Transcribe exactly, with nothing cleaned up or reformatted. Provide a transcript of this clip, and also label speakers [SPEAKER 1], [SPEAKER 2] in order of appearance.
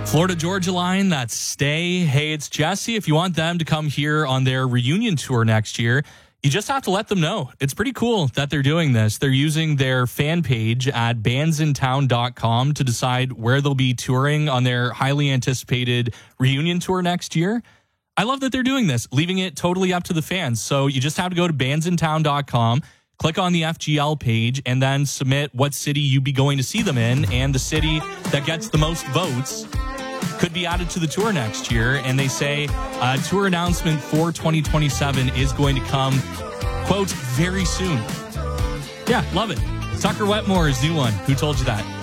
[SPEAKER 1] Florida Georgia Line, that's Stay. Hey, it's Jesse. If you want them to come here on their reunion tour next year, you just have to let them know. It's pretty cool that they're doing this. They're using their fan page at bands in town dot com to decide where they'll be touring on their highly anticipated reunion tour next year. I love that they're doing this, leaving it totally up to the fans. So you just have to go to bands in town dot com, click on the F G L page, and then submit what city you'd be going to see them in. And the city that gets the most votes could be added to the tour next year. And they say a tour announcement for twenty twenty-seven is going to come, quote, very soon. Yeah, love it. Tucker Wetmore's new one. Who told you that?